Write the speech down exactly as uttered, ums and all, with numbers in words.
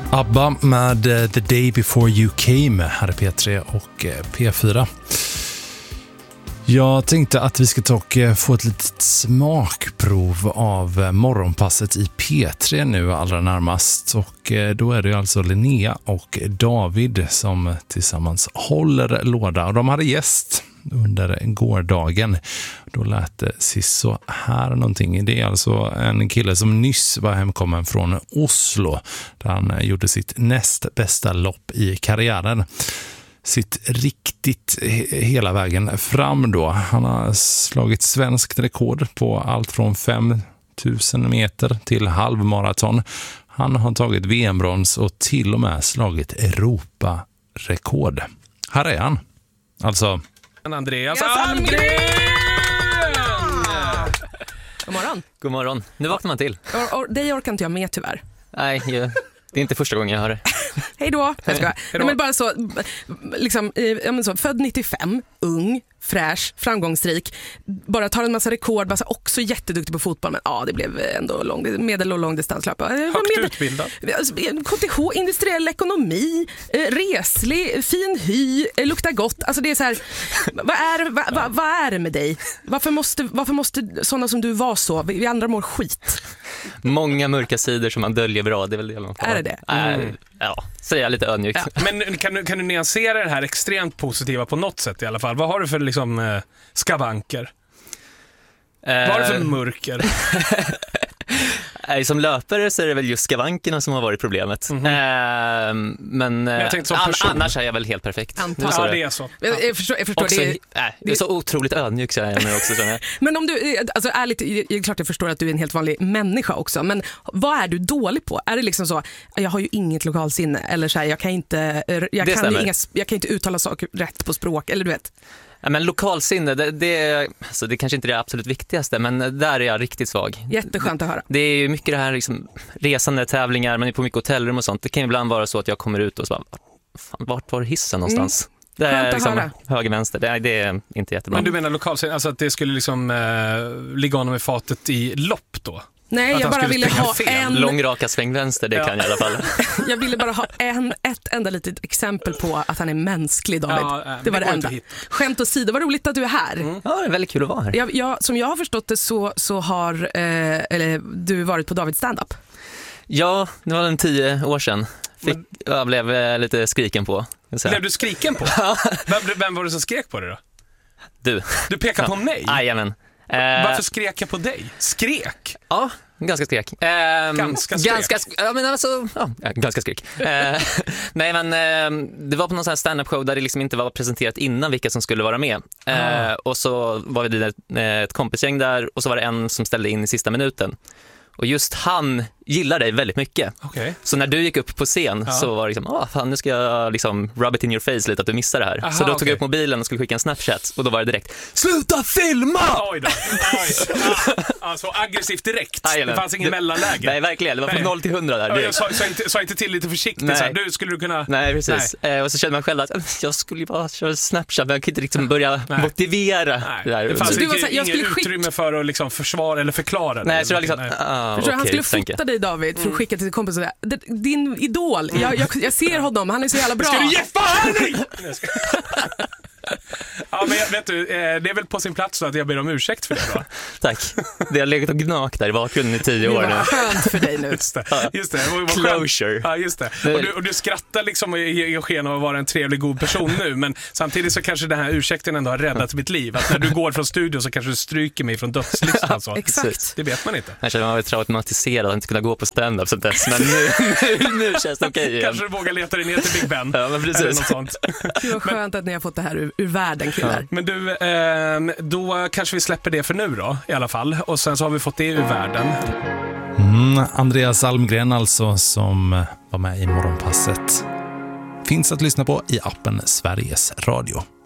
ABBA med The Day Before You Came här i P tre och P fyra. Jag tänkte att vi ska ta och få ett litet smakprov av morgonpasset i P tre nu allra närmast. Och då är det alltså Linnea och David som tillsammans håller låda. Och de hade gäst under gårdagen. Då lät det så här någonting. Det är alltså en kille som nyss var hemkommen från Oslo där han gjorde sitt näst bästa lopp i karriären. Sitt riktigt hela vägen fram då. Han har slagit svenskt rekord på allt från fem tusen meter till halvmaraton. Han har tagit V M-brons och till och med slagit Europa-rekord. Här är han. Alltså Andreas Almgren! God morgon. God morgon. Nu vaknar man till. Or, or, dig orkar inte jag med tyvärr. Nej, jag, det är inte första gången jag hör det. Hej då. Jag ska. Nej, men bara så, liksom, ja, men så, född nittiofem, ung, fräsch, framgångsrik. Bara tar en massa rekord, bara så, också jätteduktig på fotboll. Men ja, det blev ändå lång, medel- och långdistanslöp. Högt medel, utbildad. K T H, industriell ekonomi, reslig, fin hy, luktar gott. Alltså det är så här, vad är, vad, vad, vad är det med dig? Varför måste, varför måste sådana som du vara så? Vi andra mår skit. Många mörka sidor som man döljer bra, det är väl det man får. Är det det? Mm. Ja, säger jag lite ödmjukt. Ja, men kan du, kan du nyansera det här extremt positiva på något sätt i alla fall? Vad har du för liksom eh, skavanker? Eh, Vad har du för mörker? Nej, som löpare så är det väl just skavankerna som har varit problemet. Mm-hmm. Eh, men men jag tänkte som an- person. annars är jag väl helt perfekt. Ja, det är så. Jag, jag förstår, jag förstår också, det. Är, äh, det är så otroligt ödmjuk så jag är också. Så jag. Men om du, alltså ärligt, det är klart jag förstår att du är en helt vanlig människa också, men vad är du dålig på? Är det liksom så, jag har ju inget lokalsinne, eller så här, jag kan inte, jag kan, ju inga, jag kan inte uttala saker rätt på språk, eller du vet. Ja, men lokalsinne, det, det, alltså det kanske inte är det absolut viktigaste, men där är jag riktigt svag. Jätteskönt att höra. Det är ju mycket det här liksom, resande, tävlingar, man är på mycket hotellrum och sånt. Det kan ibland vara så att jag kommer ut och så bara, fan, vart var hissen någonstans? Mm. Det är liksom höger, vänster, det är, det är inte jättebra. Men du menar lokalsinne, alltså att det skulle liksom eh, ligga honom i fatet i lopp då? Nej, jag bara ville ha fel. en... Långraka sväng vänster, det ja. kan jag i alla fall. Jag ville bara ha en, ett enda litet exempel på att han är mänsklig, David. Ja, det, det var det enda. Skämt åsido, vad roligt att du är här. Mm. Ja, det är väldigt kul att vara här. Jag, jag, som jag har förstått det så, så har eh, eller, du varit på Davids stand-up. Ja, det var en tio år sedan. Fick, jag blev eh, lite skriken på. Blev du skriken på? vem, vem var det som skrek på dig då? Du. Du pekar ja. på mig? Jajamän. Varför skrek jag på dig? Skrek? Ja, ganska skrek. Eh, ganska skrek? Ganska, ja, men alltså, ja, ganska skrek. Eh, nej, men eh, det var på någon sån här stand-up show där det liksom inte var presenterat innan vilka som skulle vara med. Eh, ah. Och så var vi ett, ett kompisgäng där och så var det en som ställde in i sista minuten. Och just han gillar dig väldigt mycket. Okay. Så när du gick upp på scen ja. så var det liksom, ah, fan, nu ska jag liksom rub it in your face lite att du missar det här. Aha, så då tog okay. jag upp mobilen och skulle skicka en Snapchat och då var det direkt, sluta filma! Oj då. Oj. Ah, alltså aggressivt direkt. Ah, det fanns ingen mellanläge. Nej, verkligen. Det var från noll till hundra där. Ja, jag sa, sa, inte, sa inte till lite försiktigt. Så här, du, skulle du kunna... Nej, precis. Nej. Eh, och så kände man själv att jag skulle bara köra Snapchat, men jag kan inte liksom börja nej. motivera nej. det där. Det fanns så inte, var så här, jag ingen skick... utrymme för att liksom försvara eller förklara det. Nej, så jag liksom... Ah, okay, han skulle tänker. fota dig, David, för att skicka till sin kompis och säga, din idol, jag, jag, jag ser honom, han är så jävla bra. Ska du ge fan dig? Ja, men vet du, det är väl på sin plats då att jag ber om ursäkt för det då. Tack. Det har legat och gnagt där i bakgrunden i tio år nu. Det var skönt för dig nu. Just det. Just det. Closure. Ja, just det. Och du, och du skrattar liksom och ger sken av att vara en trevlig, god person nu, men samtidigt så kanske den här ursäkten ändå har räddat mitt liv. Att när du går från studion så kanske du stryker mig från dödslistan. Så. Exakt. Det vet man inte. Jag känner mig varit traumatiserad att inte kunna gå på stand-up så dess, men nu, nu, nu känns det okej igen. Kanske du vågar leta dig ner till Big Ben. Ja, men precis. Eller något sånt. Det var skönt att ni har fått det här ur, ur världen, killar. Ja. Men du, eh, då kanske vi släpper det för nu då, i alla fall. Och sen så har vi fått det ur världen. Mm, Andreas Almgren alltså, som var med i morgonpasset. Finns att lyssna på i appen Sveriges Radio.